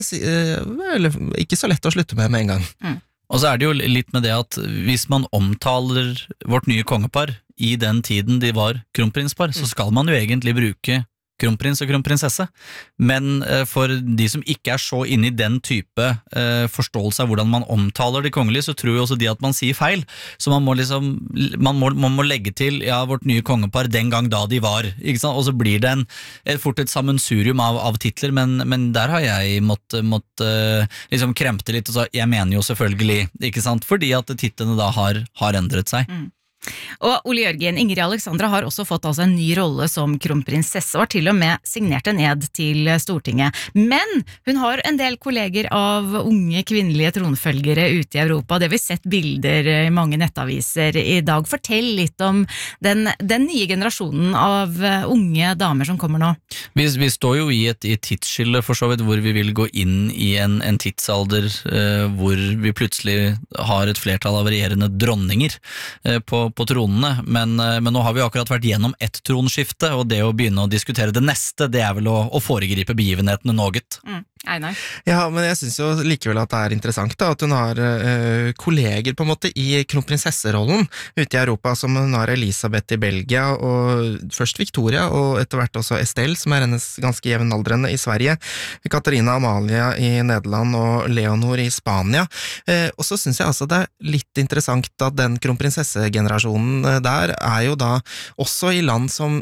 eller ikke så lett å slutte med en gang. Og så det jo litt med det at hvis man omtaler vårt nye kongepar i den tiden de var kronprinspar, så skal man jo egentlig bruke kronprins og kronprinsesse, men for de som ikke så inne i den type forståelse av hvordan man omtaler de kongelige, så tror jo også de at man sier feil, så man må liksom, man må legge til, ja, vårt nye kongepar den gang da de var, ikke sant? Og så blir det fort et sammensurium av titler, men der har jeg mått liksom kremte litt, og så jeg mener jo selvfølgelig, ikke sant, fordi at titlene da har endret seg. Og Ole Jørgen, Ingrid Alexandra har også fått altså en ny rolle som kronprinsesse og har til og med signert en ed til Stortinget. Men hun har en del kolleger av unge kvinnelige tronfølgere ute i Europa. Det har vi sett bilder i mange nettaviser i dag. Fortell litt om den nye generasjonen av unge damer som kommer nå. Vi står jo i et tidsskille for så vidt, hvor vi vil gå inn i en tidsalder hvor vi plutselig har et flertall av regjerende dronninger på tronene, men nå har vi akkurat vært gjennom ett tronskifte, og det å begynne å diskutere det neste, det vel å foregripe begivenhetene noget. Einar. Ja, men jeg synes jo likevel at det interessant da, at hun har kolleger på en måte i kronprinsesserollen ute i Europa, som hun har Elisabeth i Belgia, og først Victoria, og etter hvert også Estelle, som hennes ganske jevnaldrende i Sverige, Katarina Amalia i Nederland og Leonor i Spania. Og så synes jeg altså det litt interessant at den kronprinsessegenerasjonen der jo da også i land som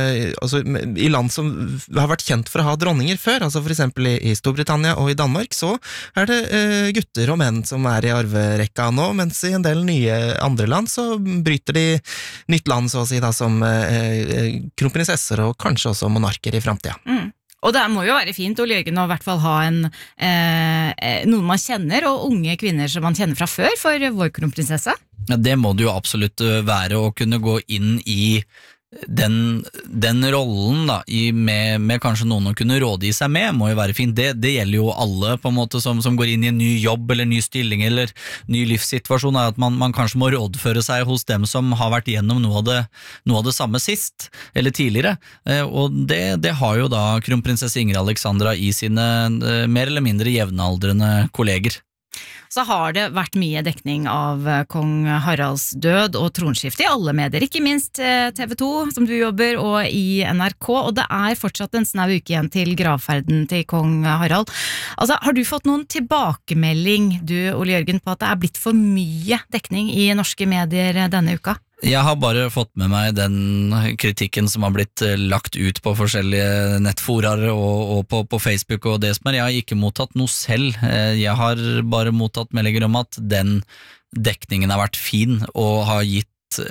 i land som har vært kjent for å ha dronninger før, altså for eksempel i Storbritannia og i Danmark, så det gutter og menn som i arverekka nå, mens i en del nye andre land så bryter de nytt land, så å si da, som kronprinsesser og kanskje også monarker i fremtiden. Og det må jo være fint, Ole Jørgen, å i hvert fall ha noen man kjenner, og unge kvinner som man kjenner fra før, for vår kronprinsesse. Ja, det må det jo absolutt være, å kunne gå inn i den rollen da, med kanskje noen å kunne rådgi seg med, må jo være fint. Det gjelder jo alle på en måte som går inn i en ny jobb eller ny stilling eller ny livssituasjon, at man kanskje må rådføre seg hos dem som har vært gjennom noe av det samme sist eller tidligere, og det har jo da kronprinsesse Ingrid Alexandra i sine mer eller mindre jevnaldrende kolleger. Så har det vært mye dekning av kong Haralds død og tronskifte i alle medier, ikke minst TV 2, som du jobber, og i NRK, og det fortsatt en snau uke igjen til gravferden til kong Harald. Altså, har du fått noen tilbakemelding, du, Ole Jørgen, på at det blitt for mye dekning i norske medier denne uka? Jeg har bare fått med meg den kritikken som har blitt lagt ut på forskjellige nettforer og på Facebook og det som Jeg har ikke mottatt noe selv. Jeg har bare mottatt meldinger om at den dekningen har vært fin og har gitt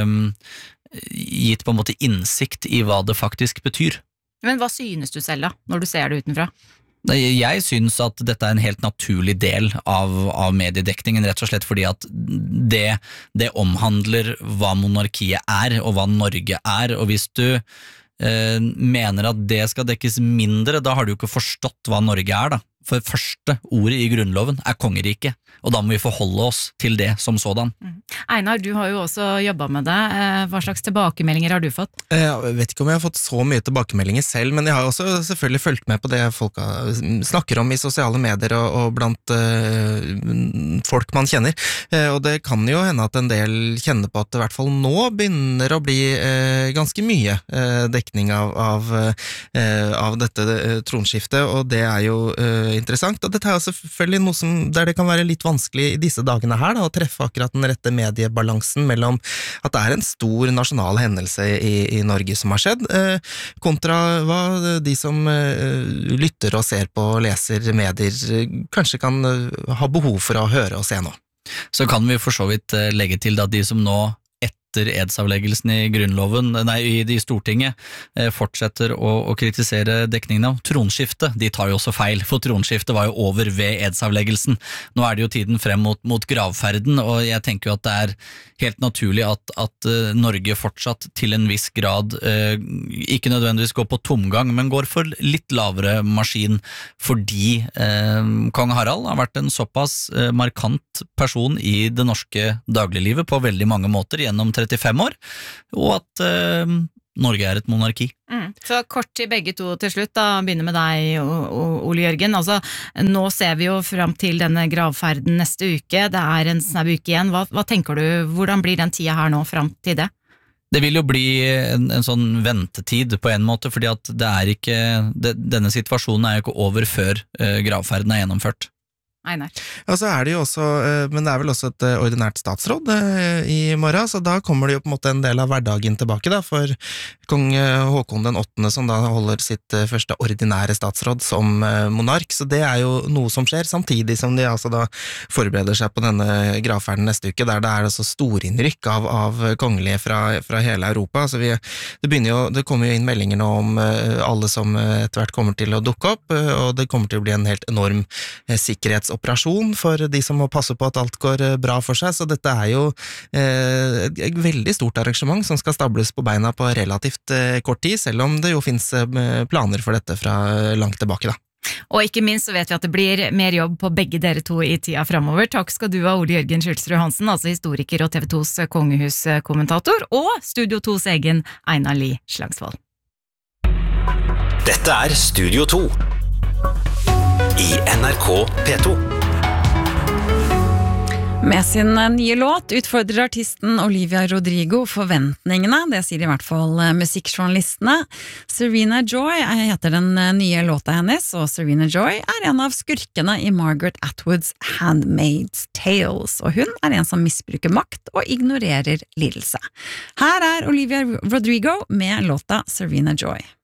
på en måte innsikt i hva det faktisk betyr. Men hva synes du selv da, når du ser det utenfra? Jeg synes at dette en helt naturlig del av mediedekningen, rett og slett fordi at det omhandler hva monarkiet og hva Norge og hvis du mener at det skal dekkes mindre, da har du jo ikke forstått hva Norge da. For første ordet i grunnloven kongeriket, og da må vi forholde oss til det som sådan. Einar, du har jo også jobbet med det. Hva slags tilbakemeldinger har du fått? Jeg vet ikke om jeg har fått så mye tilbakemeldinger selv, men jeg har også selvfølgelig fulgt med på det folk snakker om i sosiale medier og blant folk man kjenner. Og det kan jo hende at en del kjenner på at det i hvert fall nå begynner å bli ganske mye dekning av dette tronskiftet, og det jo interessant, og dette jo selvfølgelig noe der det kan være litt vanskelig i disse dagene her da, å treffe akkurat den rette mediebalansen mellom at det en stor nasjonal hendelse i Norge som har skjedd, kontra hva de som lytter og ser på og leser medier kanskje kan ha behov for å høre og se nå. Så kan vi for så vidt legge til at de som nå etter edsavleggelsen i grunnloven, i Stortinget, fortsetter å kritisere dekningen av tronskiftet. De tar jo også feil, for tronskiftet var jo over ved edsavleggelsen. Nå det jo tiden frem mot gravferden, og jeg tenker jo at det helt naturlig at Norge fortsatt til en viss grad ikke nødvendigvis går på tomgang, men går for litt lavere maskin, fordi kong Harald har vært en såpass markant person i det norske dagliglivet på veldig mange måter gjennom 35 år, og at Norge er et monarki. Så kort til begge to til slutt, da begynner med deg, Ole Jørgen. Altså, nå ser vi jo fram til denne gravferden neste uke, det er en snau uke igjen. Hva tenker du, hvordan blir den tida her nå fram til det? Det vil jo bli en sånn ventetid på en måte, fordi at det er ikke, denne situasjonen er jo ikke over før gravferden er gjennomført. Einar. Ja, så er det jo også, men det er vel også et ordinært statsråd i morgen, så da kommer det jo på en måte en del av hverdagen tilbake da, for kong Håkon den 8., som da holder sitt første ordinære statsråd som monark, så det er jo noe som skjer, samtidig som de altså da forbereder seg på denne gravferden neste uke, der det er altså storinnrykk av kongelige fra hele Europa, så det kommer jo inn meldinger nå om alle som etter hvert kommer til å dukke opp, og det kommer til å bli en helt enorm sikkerhetsoperasjon for de som må passe på at alt går bra for seg, så dette er jo et veldig stort arrangement som skal stables på beina på relativt kort tid, selv om det jo finnes planer for dette fra langt tilbake da. Og ikke minst så vet vi at det blir mer jobb på begge dere to i tida fremover. Takk skal du ha, Ole Jørgen Skjulsrud Hansen, altså historiker og TV 2s kongehuskommentator, og Studio 2s egen Einar Lie Slagsvold. Dette er Studio 2 i NRK P2. Med sin nye låt utfordrer artisten Olivia Rodrigo forventningene, det sier i hvert fall musikkjournalistene. Serena Joy heter den nye låta hennes, og Serena Joy er en av skurkene i Margaret Atwoods Handmaid's Tales, og hun er en som misbruker makt og ignorerer lidelse. Her er Olivia Rodrigo med låta Serena Joy.